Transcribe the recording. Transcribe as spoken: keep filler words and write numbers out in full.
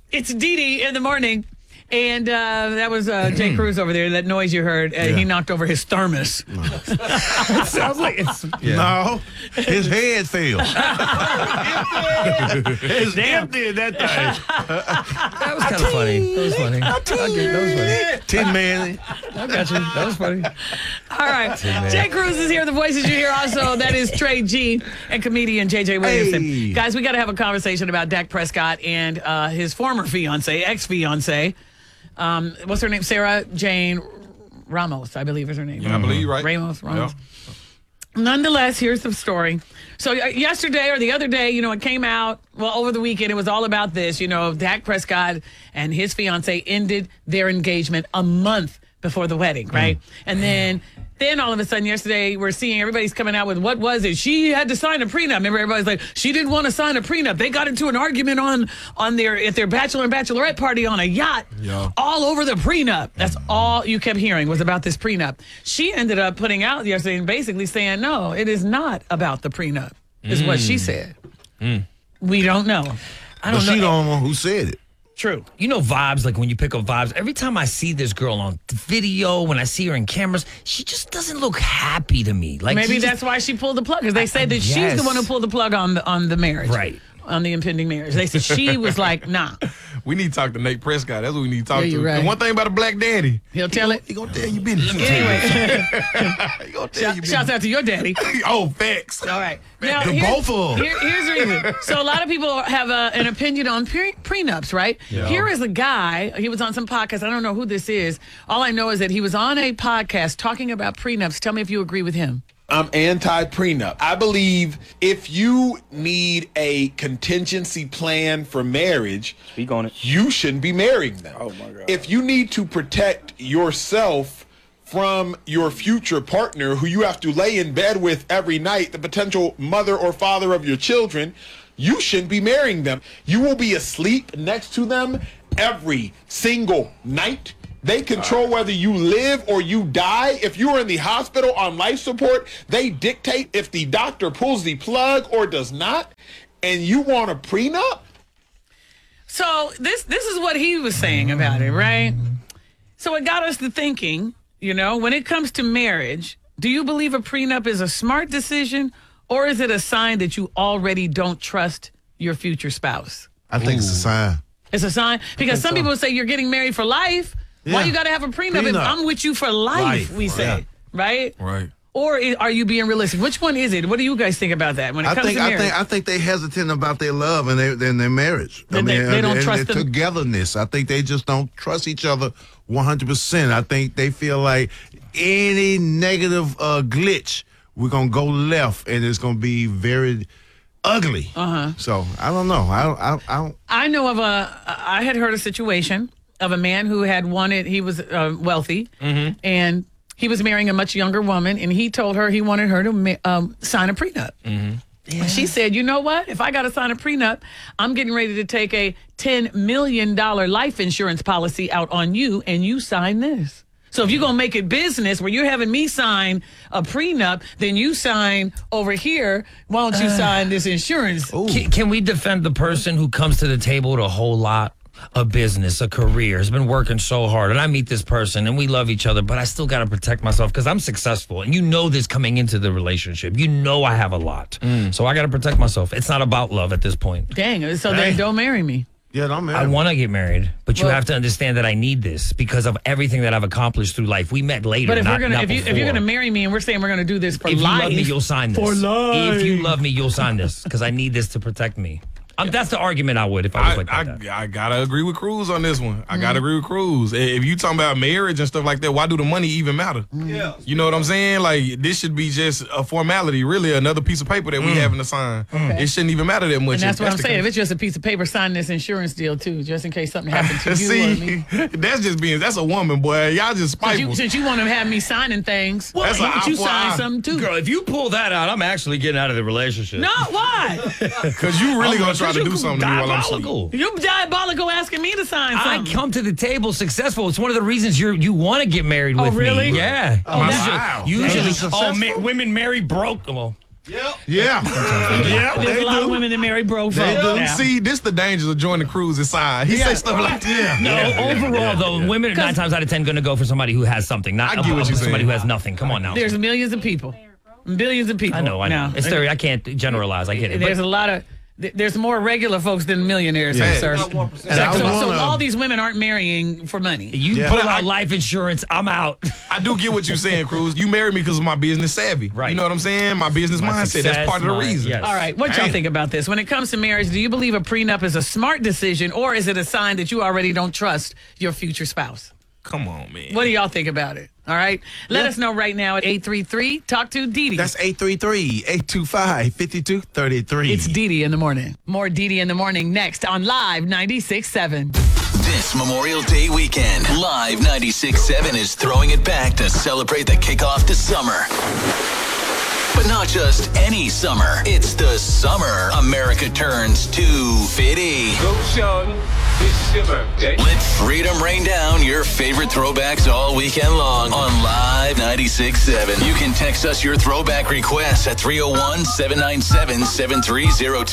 It's Dee Dee in the morning. And uh, that was uh, Jay Cruz over there. That noise you heard, uh, yeah. He knocked over his thermos. It sounds like it's... Yeah. No, his head fell. It's empty in that thing. That was kind of funny. That was funny. That was funny. Tin Man. I got you. That was funny. All right. Jay Cruz is here. The voices you hear also, that is Trey G and comedian J J Williamson. Hey. Guys, we got to have a conversation about Dak Prescott and uh, his former fiance, ex-fiance. Um, what's her name? Sarah Jane Ramos, I believe is her name. Yeah, I believe you're right. Ramos, Ramos. Yeah. Nonetheless, here's the story. So uh, yesterday or the other day, you know, it came out, well, over the weekend, it was all about this. You know, Dak Prescott and his fiance ended their engagement a month before the wedding, right? Mm. And then... Then all of a sudden yesterday, we're seeing everybody's coming out with, what was it? She had to sign a prenup. Remember, everybody's like, she didn't want to sign a prenup. They got into an argument on on their at their bachelor and bachelorette party on a yacht, yeah. all over the prenup. That's all you kept hearing was about this prenup. She ended up putting out yesterday and basically saying, no, it is not about the prenup, is mm. what she said. Mm. We don't know. I don't but know. She don't know who said it. True. You know vibes, like when you pick up vibes, every time I see this girl on video, when I see her in cameras, she just doesn't look happy to me. Like Maybe that's just, why she pulled the plug, because they said that yes. she's the one who pulled the plug on the, on the marriage. Right. On the impending marriage. They said she was like, nah. We need to talk to Nate Prescott. That's what we need to talk yeah, to. Right. And one thing about a black daddy. He'll tell it. He gonna tell you business. Anyway. he gonna tell Shout, you business. Shouts out to your daddy. Oh, facts. All right. Now, the both of them. Here, here's the reason. So a lot of people have a, an opinion on pre- prenups, right? Yeah. Here is a guy. He was on some podcast. I don't know who this is. All I know is that he was on a podcast talking about prenups. Tell me if you agree with him. I'm anti-prenup. I believe if you need a contingency plan for marriage, Speak on it. you shouldn't be marrying them. Oh my God. If you need to protect yourself from your future partner who you have to lay in bed with every night, the potential mother or father of your children, you shouldn't be marrying them. You will be asleep next to them every single night. They control whether you live or you die. If you are in the hospital on life support, they dictate if the doctor pulls the plug or does not. And you want a prenup? So this this is what he was saying about it, right? So it got us to thinking, you know, when it comes to marriage, do you believe a prenup is a smart decision, or is it a sign that you already don't trust your future spouse? I think Ooh. It's a sign. It's a sign? Because some so. people say you're getting married for life. Yeah. Why you got to have a prenup? prenup? If I'm with you for life, life. we say, yeah. right? Right. Or are you being realistic? Which one is it? What do you guys think about that when it I comes think, to marriage? I think I think they hesitant about their love and their, and their marriage. They, I mean, they, they don't and, trust and them. togetherness. I think they just don't trust each other one hundred percent. I think they feel like any negative uh, glitch, we're going to go left, and it's going to be very ugly. Uh-huh. So, I don't know. I, I, I, don't. I know of a, I had heard a situation of a man who had wanted, he was uh, wealthy, mm-hmm. and he was marrying a much younger woman, and he told her he wanted her to um, sign a prenup. Mm-hmm. Yeah. She said, you know what? If I got to sign a prenup, I'm getting ready to take a ten million dollars life insurance policy out on you, and you sign this. So if you're going to make it business where you're having me sign a prenup, then you sign over here. Why don't you uh, sign this insurance? Can, can we defend the person who comes to the table with a whole lot? A business, a career, has been working so hard, and I meet this person and we love each other, but I still got to protect myself because I'm successful, and you know this coming into the relationship. You know I have a lot, mm. so I got to protect myself. It's not about love at this point. Dang, so then don't marry me. Yeah, don't marry I want to get married, but you well, have to understand that I need this because of everything that I've accomplished through life. We met later, but if not, we're gonna, not if, you, before. if you're gonna marry me and we're saying we're gonna do this for if life, you love me, you'll sign this. For life. If you love me, you'll sign this because I need this to protect me. Um, that's the argument I would if I was I, like I, that. I, I gotta agree with Cruz on this one. I mm-hmm. gotta agree with Cruz. If you talking about marriage and stuff like that, why do the money even matter? Yeah. You know what I'm saying? Like, this should be just a formality, really, another piece of paper that we mm. having to sign. Okay. It shouldn't even matter that much. And that's if what that's I'm saying. Case. If it's just a piece of paper, sign this insurance deal too, just in case something happens to you See, or me. That's just being, that's a woman, boy. Y'all just spiteful. Since you, since you want to have me signing things, well, that's why don't you sign eye. something too? Girl, if you pull that out, I'm actually getting out of the relationship. No, why? Because you really going to try to do something to me while I'm asleep. You're diabolical asking me to sign something. I come to the table successful. It's one of the reasons you you want to get married with oh, really? me. Yeah. Oh, usually, wow. usually That's oh, ma- women marry broke. Well, Yeah. Yeah, There's they a lot do. of women that marry broke They folks do. now. See, this the dangers of joining the cruise inside. He say stuff like that. No, overall though, women are nine times out of ten going to go for somebody who has something, not I get what you're somebody saying. who has nothing. Come on now. There's millions of people. Billions of people. I know, I know. now. It's theory. I can't generalize. I get it. There's But a lot of th- there's more regular folks than millionaires, Yeah. sir. And So, I so wanna- all these women aren't marrying for money. you Yeah. pull But I- out life insurance, I'm out. I do get what you're saying, Cruz. You married me because of my business savvy. Right. You know what I'm saying? My business My mindset. success, That's part of the my- reason. yes. All right, what y'all Damn. think about this? When it comes to marriage, do you believe a prenup is a smart decision, or is it a sign that you already don't trust your future spouse? Come on, man. What do y'all think about it? All right, let us know right now at eight three three talk to Dee Dee. That's eight three three, eight two five, five two three three. It's Dee Dee in the morning. More Dee Dee in the morning next on Live ninety-six seven. This Memorial Day weekend, Live ninety-six seven is throwing it back to celebrate the kickoff to summer. But not just any summer. It's the summer America turns to Fitty. Go, Sean. This is your birthday. Let freedom rain down your favorite throwbacks all weekend long on Live ninety-six seven. You can text us your throwback requests at three oh one, seven nine seven, seven three oh two.